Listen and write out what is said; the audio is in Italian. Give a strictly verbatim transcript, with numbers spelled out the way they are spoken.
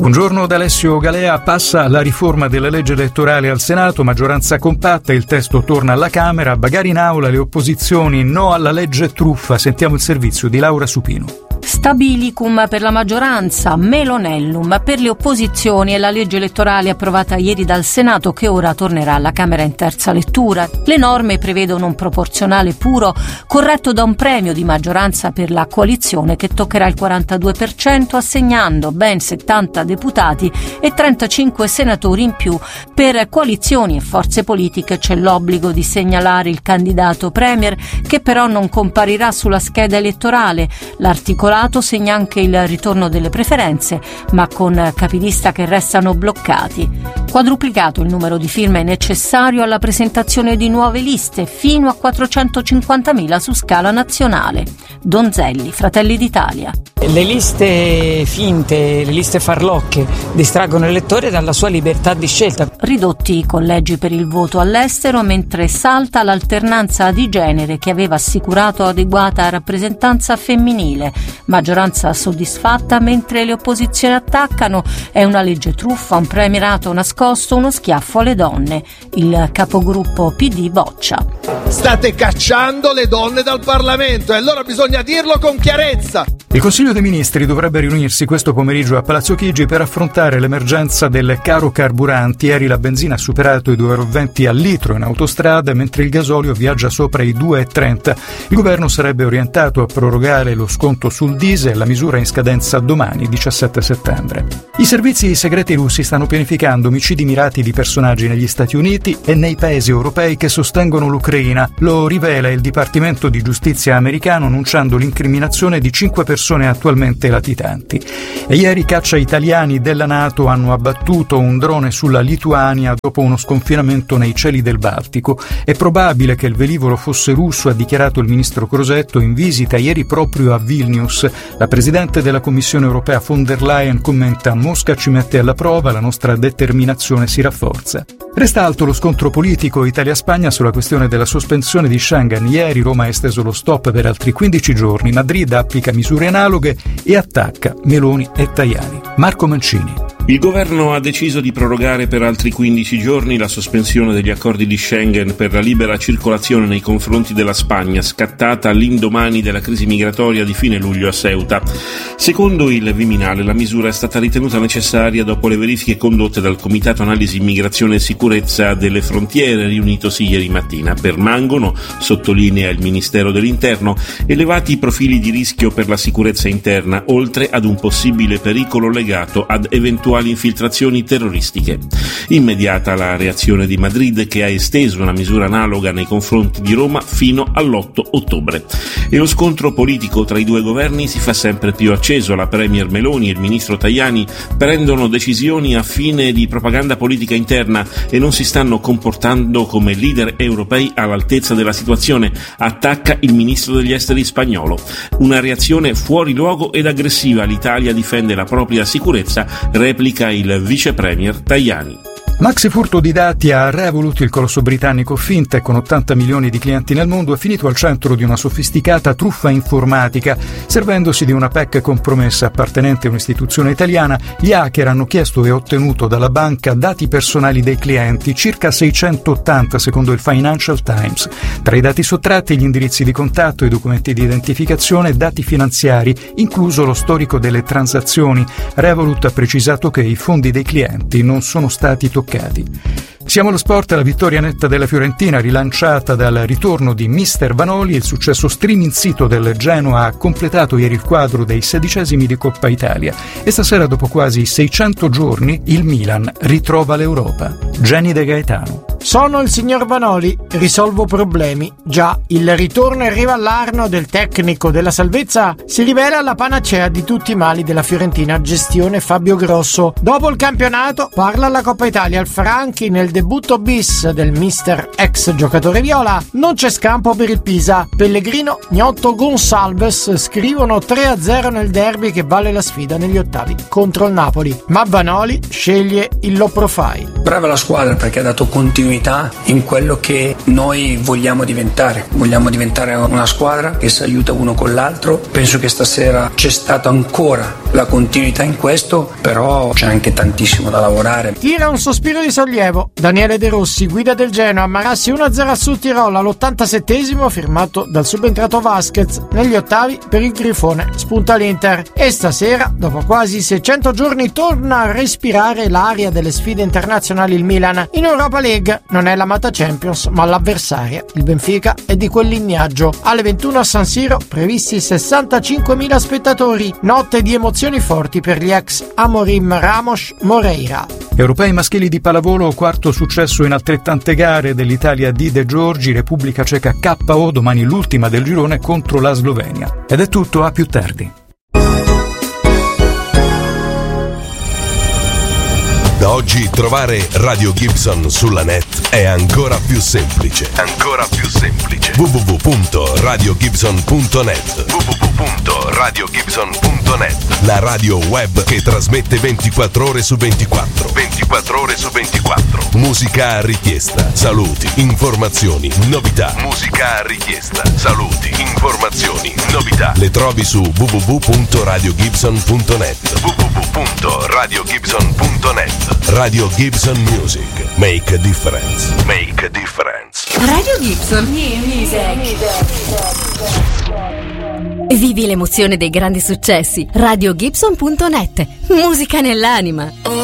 Buongiorno da Alessio Galea. Passa la riforma della legge elettorale al Senato, maggioranza compatta, il testo torna alla Camera, bagare in aula le opposizioni, no alla legge truffa. Sentiamo il servizio di Laura Supino. Stabilicum per la maggioranza, Melonellum per le opposizioni e la legge elettorale approvata ieri dal Senato che ora tornerà alla Camera in terza lettura. Le norme prevedono un proporzionale puro corretto da un premio di maggioranza per la coalizione che toccherà il quarantadue per cento assegnando ben settanta deputati e trentacinque senatori in più. Per coalizioni e forze politiche c'è l'obbligo di segnalare il candidato premier che però non comparirà sulla scheda elettorale. L'articolato segna anche il ritorno delle preferenze, ma con capilista che restano bloccati. Quadruplicato il numero di firme necessario alla presentazione di nuove liste, fino a quattrocentocinquantamila su scala nazionale. Donzelli, Fratelli d'Italia. Le liste finte, le liste farlocche distraggono l'elettore dalla sua libertà di scelta. Ridotti i collegi per il voto all'estero, mentre salta l'alternanza di genere che aveva assicurato adeguata rappresentanza femminile. Maggioranza soddisfatta mentre le opposizioni attaccano. È una legge truffa, un premierato nascosto, uno schiaffo alle donne. Il capogruppo P D boccia. State cacciando le donne dal Parlamento e allora bisogna dirlo con chiarezza. Il Consiglio dei Ministri dovrebbe riunirsi questo pomeriggio a Palazzo Chigi per affrontare l'emergenza del caro carburanti. Ieri la benzina ha superato i due euro e venti al litro in autostrada, mentre il gasolio viaggia sopra i due e trenta. Il governo sarebbe orientato a prorogare lo sconto sul diesel, la misura in scadenza domani, diciassette settembre. I servizi segreti russi stanno pianificando omicidi mirati di personaggi negli Stati Uniti e nei paesi europei che sostengono l'Ucraina. Lo rivela il Dipartimento di Giustizia americano annunciando l'incriminazione di cinque persone attualmente latitanti. E ieri caccia italiani della NATO hanno abbattuto un drone sulla Lituania dopo uno sconfinamento nei cieli del Baltico. È probabile che il velivolo fosse russo, ha dichiarato il ministro Crosetto in visita ieri proprio a Vilnius. La presidente della Commissione europea von der Leyen commenta: Mosca ci mette alla prova, la nostra determinazione si rafforza. Resta alto lo scontro politico Italia-Spagna sulla questione della sospensione di Schengen. Ieri Roma ha esteso lo stop per altri quindici giorni, Madrid applica misure analoghe e attacca Meloni e Tajani. Marco Mancini. Il governo ha deciso di prorogare per altri quindici giorni la sospensione degli accordi di Schengen per la libera circolazione nei confronti della Spagna, scattata all'indomani della crisi migratoria di fine luglio a Ceuta. Secondo il Viminale, la misura è stata ritenuta necessaria dopo le verifiche condotte dal Comitato Analisi Immigrazione e Sicurezza delle Frontiere, riunitosi ieri mattina. Permangono, sottolinea il Ministero dell'Interno, elevati profili di rischio per la sicurezza interna, oltre ad un possibile pericolo legato ad eventuali infiltrazioni terroristiche. Immediata la reazione di Madrid, che ha esteso una misura analoga nei confronti di Roma fino all'otto ottobre. E lo scontro politico tra i due governi si fa sempre più acceso. La premier Meloni e il ministro Tajani prendono decisioni a fine di propaganda politica interna e non si stanno comportando come leader europei all'altezza della situazione, attacca il ministro degli esteri spagnolo. Una reazione fuori luogo ed aggressiva. L'Italia difende la propria sicurezza, replica il vice premier Tajani. Maxi furto di dati a Revolut, il colosso britannico fintech con ottanta milioni di clienti nel mondo, è finito al centro di una sofisticata truffa informatica. Servendosi di una P E C compromessa appartenente a un'istituzione italiana, gli hacker hanno chiesto e ottenuto dalla banca dati personali dei clienti, circa seicentottanta secondo il Financial Times. Tra i dati sottratti gli indirizzi di contatto, i documenti di identificazione e dati finanziari, incluso lo storico delle transazioni. Revolut ha precisato che i fondi dei clienti non sono stati toccati. Siamo allo sport. La vittoria netta della Fiorentina, rilanciata dal ritorno di mister Vanoli. Il successo streaming sito del Genoa ha completato ieri il quadro dei sedicesimi di Coppa Italia e stasera, dopo quasi seicento giorni, il Milan ritrova l'Europa. Jenny De Gaetano. Sono il signor Vanoli, risolvo problemi. Già, il ritorno arriva all'Arno del tecnico della salvezza si rivela la panacea di tutti i mali della Fiorentina, gestione Fabio Grosso. Dopo il campionato parla alla Coppa Italia al Franchi nel debutto bis del mister ex giocatore viola. Non c'è scampo per il Pisa. Pellegrino, Gnotto, Gonsalves scrivono tre a zero nel derby che vale la sfida negli ottavi contro il Napoli. Ma Vanoli sceglie il low profile. Brava la squadra perché ha dato continuità continuità in quello che noi vogliamo diventare. Vogliamo diventare una squadra che si aiuta uno con l'altro. Penso che stasera c'è stata ancora la continuità in questo, però c'è anche tantissimo da lavorare. Tira un sospiro di sollievo Daniele De Rossi, guida del Genoa, Marassi uno a zero su Tirol all'ottantasettesimo, firmato dal subentrato Vasquez. Negli ottavi per il Grifone spunta l'Inter e stasera, dopo quasi seicento giorni, torna a respirare l'aria delle sfide internazionali il Milan. In Europa League non è l'amata Champions ma l'avversaria, il Benfica, è di quel lignaggio. Alle ventuno a San Siro previsti sessantacinquemila spettatori, notte di emozioni forti per gli ex Amorim, Ramos, Moreira. Europei maschili di pallavolo, quarto successo in altrettante gare dell'Italia di De Giorgi, Repubblica Ceca K O, domani l'ultima del girone contro la Slovenia. Ed è tutto, a più tardi. Da oggi trovare Radio Gibson sulla net è ancora più semplice. Ancora più semplice. w w w punto radio gibson punto net w w w punto radio gibson punto net. La radio web che trasmette ventiquattro ore su ventiquattro. ventiquattro ore su ventiquattro. Musica a richiesta. Saluti, informazioni, novità. Musica a richiesta. Saluti, informazioni, novità. Le trovi su w w w punto radio gibson punto net. w w w punto radio gibson punto net. Radio Gibson Music. Make a difference. Make a difference. Radio Gibson New Music. Vivi l'emozione dei grandi successi. radio gibson punto net. Musica nell'anima.